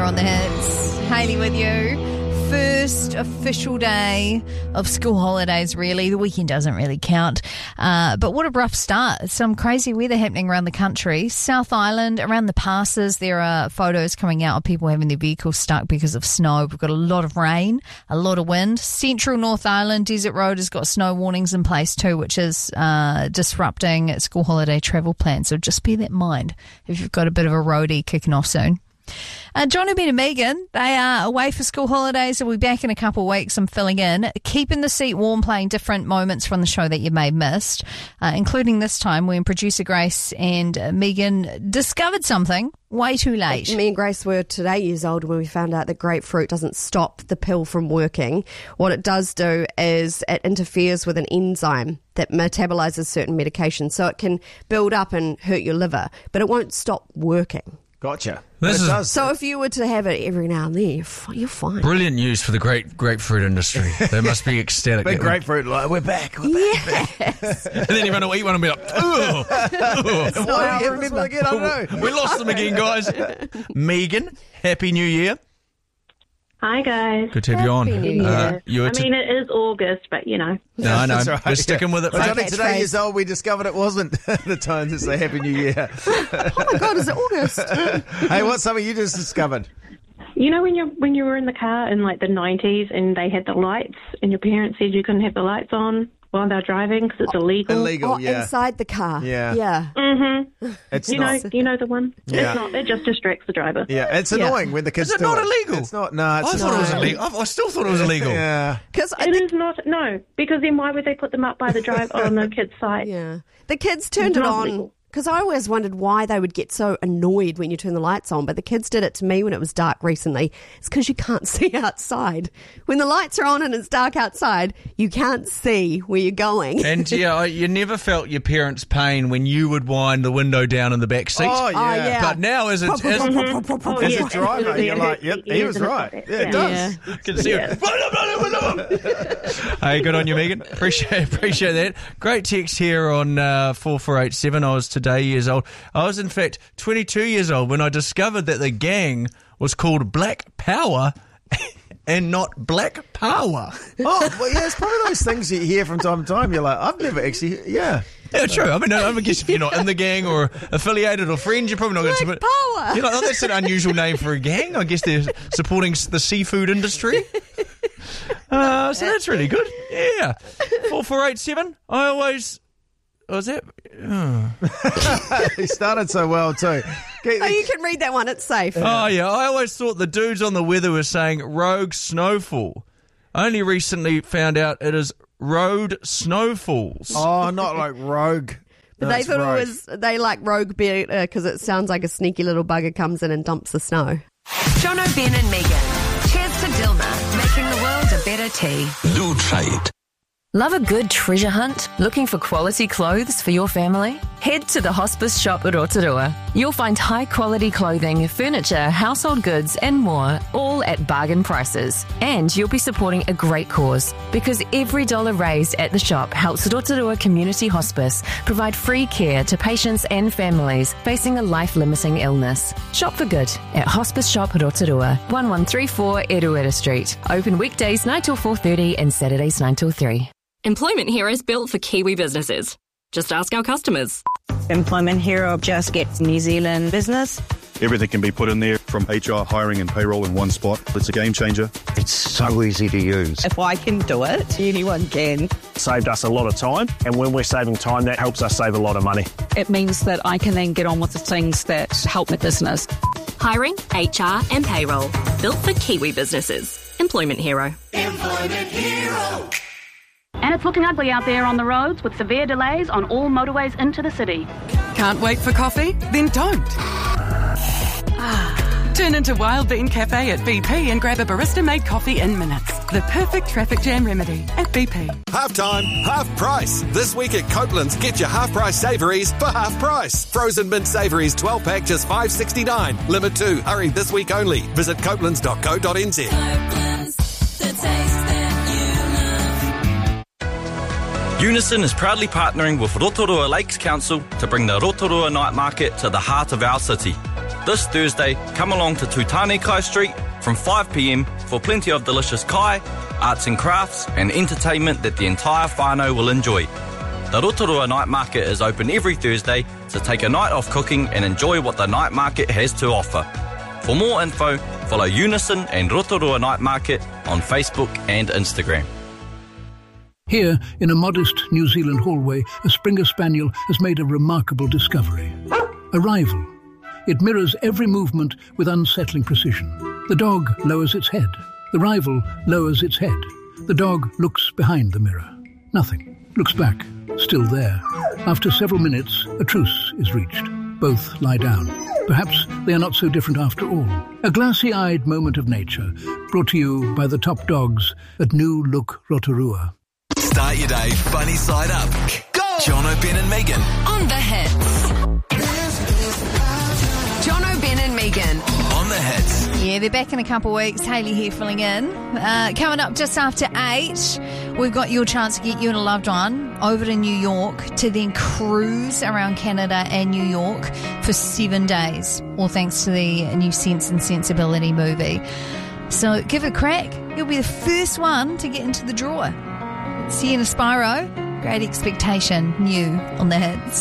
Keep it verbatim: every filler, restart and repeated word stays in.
on the hits. Hayley with you. First official day of school holidays, really. The weekend doesn't really count. Uh, but what a rough start. Some crazy weather happening around the country. South Island, around the passes, there are photos coming out of people having their vehicles stuck because of snow. We've got a lot of rain, a lot of wind. Central North Island, Desert Road has got snow warnings in place too, which is uh, disrupting school holiday travel plans. So just bear that in mind if you've got a bit of a roadie kicking off soon. Uh, John, Ben and Megan, they are away for school holidays. They'll be back in a couple of weeks. I'm filling in. Keeping the seat warm, playing different moments from the show that you may have missed, uh, including this time when producer Grace and uh, Megan discovered something way too late. Me and Grace were today years old when we found out that grapefruit doesn't stop the pill from working. What it does do is it interferes with an enzyme that metabolizes certain medications, so it can build up and hurt your liver, but it won't stop working. Gotcha. This it is does. So if you were to have it every now and then, you're, f- you're fine. Brilliant news for the great grapefruit industry. They must be ecstatic. Big grapefruit, like, we're back. We're back. Yes. And then you're going to eat one and be like, ugh. ugh. Why do you get this one again? I don't know. We lost them again, guys. Megan, Happy New Year. Hi, guys. Good to have you on. Happy New Year. Uh, you were I mean, it is August, but, you know. No, I know. That's right, We're sticking yeah. with it. I was only Okay, today Trace. years old, we discovered it wasn't the time to say Happy New Year. Oh my God, is it August? Hey, what's something you just discovered? You know when you when you were in the car in, like, the nineties and they had the lights and your parents said you couldn't have the lights on while they're driving because it's illegal? Illegal, Oh, yeah. inside the car. Yeah. Yeah. Mm-hmm. It's You not. know, you know the one? Yeah. It's not. It just distracts the driver. Yeah, it's annoying when the kids Is it do not it. illegal? It's not, no, it's I just thought it was not. illegal. I I still thought it was illegal. Yeah. Because I It think, is not. No, because then why would they put them up by the drive on the kid's side? yeah. The kids turned It's it not on. legal. Because I always wondered why they would get so annoyed when you turn the lights on, but the kids did it to me when it was dark recently. It's because you can't see outside. When the lights are on and it's dark outside, you can't see where you're going. And yeah, I- you never felt your parents' pain when you would wind the window down in the back seat. Oh, yeah. Oh, yeah. But now, as a, as, Oh, As yeah. a driver, you're like, yep, he was right. Yeah, it does. you can see it. Hey, good on you, Megan. Appreciate appreciate that. Great text here on uh, four four eight seven. I was today years old. I was, in fact, twenty-two years old when I discovered that the gang was called Black Power and not Black Power. Oh, well, yeah, it's probably those things you hear from time to time. You're like, I've never actually, yeah. Yeah, true. I mean, I guess if you're not in the gang or affiliated or friends, you're probably not going to Black support. Power. You know, oh, that's an unusual name for a gang. I guess they're supporting the seafood industry. Uh, so that's really good. Yeah. four four eight seven. I always... Was that? Oh. He started so well, too. Oh, you can read that one. It's safe. Oh, yeah. I always thought the dudes on the weather were saying rogue snowfall. I only recently found out it is road snowfalls. Oh, not like rogue. But No, they it's thought rogue. it was, they like rogue beer because it sounds like a sneaky little bugger comes in and dumps the snow. Jono, Ben and Megan. Cheers to Dilma, making the world a better tea. Lutrait. Love a good treasure hunt? Looking for quality clothes for your family? Head to the Hospice Shop at Rotorua. You'll find high-quality clothing, furniture, household goods and more, all at bargain prices. And you'll be supporting a great cause, because every dollar raised at the shop helps Rotorua Community Hospice provide free care to patients and families facing a life-limiting illness. Shop for good at Hospice Shop Rotorua, one one three four Eruera Street. Open weekdays nine till four thirty and Saturdays nine till three. Employment Hero is built for Kiwi businesses. Just ask our customers. Employment Hero just gets New Zealand business. Everything can be put in there from H R, hiring and payroll in one spot. It's a game changer. It's so easy to use. If I can do it, anyone can. Saved us a lot of time, and when we're saving time, that helps us save a lot of money. It means that I can then get on with the things that help my business. Hiring, H R and payroll. Built for Kiwi businesses. Employment Hero. Employment Hero. And it's looking ugly out there on the roads with severe delays on all motorways into the city. Can't wait for coffee? Then don't. Turn into Wild Bean Cafe at B P and grab a barista-made coffee in minutes. The perfect traffic jam remedy at B P. Half time, half price. This week at Copeland's, get your half price savouries for half price. Frozen mint savouries twelve pack just five dollars sixty-nine. Limit two. Hurry, this week only. Visit copelands dot co dot n z. Copeland's, the taste that Unison is proudly partnering with Rotorua Lakes Council to bring the Rotorua Night Market to the heart of our city. This Thursday, come along to Tutane Kai Street from five p m for plenty of delicious kai, arts and crafts, and entertainment that the entire whānau will enjoy. The Rotorua Night Market is open every Thursday, so take a night off cooking and enjoy what the night market has to offer. For more info, follow Unison and Rotorua Night Market on Facebook and Instagram. Here, in a modest New Zealand hallway, a Springer Spaniel has made a remarkable discovery. A rival. It mirrors every movement with unsettling precision. The dog lowers its head. The rival lowers its head. The dog looks behind the mirror. Nothing. Looks back. Still there. After several minutes, a truce is reached. Both lie down. Perhaps they are not so different after all. A glassy-eyed moment of nature, brought to you by the top dogs at New Look Rotorua. Start your day funny side up. Go! Jono, Ben and Megan. On the hits. Jono, Ben and Megan. On the hits. Yeah, they're back in a couple of weeks. Hayley here filling in. Uh, coming up just after eight, we've got your chance to get you and a loved one over to New York to then cruise around Canada and New York for seven days, all thanks to the new Sense and Sensibility movie. So give it a crack. You'll be the first one to get into the draw. Sienna Spyro, Great Expectation, new on the hits.